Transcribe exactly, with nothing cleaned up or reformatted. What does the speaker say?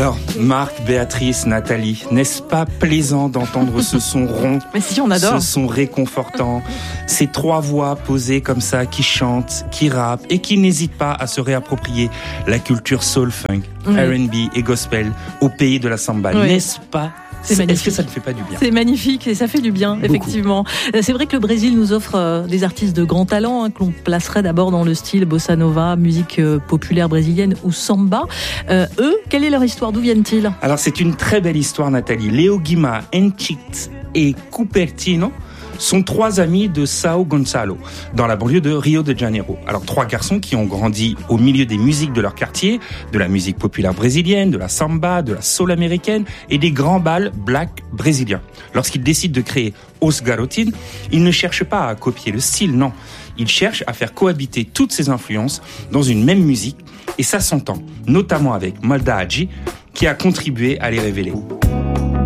Alors, Marc, Béatrice, Nathalie, n'est-ce pas plaisant d'entendre ce son rond? Mais si, on adore. Ce son réconfortant. Ces trois voix posées comme ça, qui chantent, qui rappent et qui n'hésitent pas à se réapproprier la culture soul-funk, oui. R and B et gospel au pays de la samba. Oui. N'est-ce pas? C'est magnifique. Est-ce que ça ne fait pas du bien? C'est magnifique et ça fait du bien, Beaucoup. Effectivement. C'est vrai que le Brésil nous offre euh, des artistes de grand talent hein, que l'on placerait d'abord dans le style bossa nova, musique euh, populaire brésilienne ou samba. Euh, eux, quelle est leur histoire? D'où viennent-ils? Alors c'est une très belle histoire, Nathalie. Léo Guima, Enchit et Cupertino sont trois amis de Sao Gonçalo, dans la banlieue de Rio de Janeiro. Alors, trois garçons qui ont grandi au milieu des musiques de leur quartier, de la musique populaire brésilienne, de la samba, de la soul américaine et des grands bals black brésiliens. Lorsqu'ils décident de créer Os Garotin, ils ne cherchent pas à copier le style, non. Ils cherchent à faire cohabiter toutes ces influences dans une même musique, et ça s'entend, notamment avec Maldade, qui a contribué à les révéler.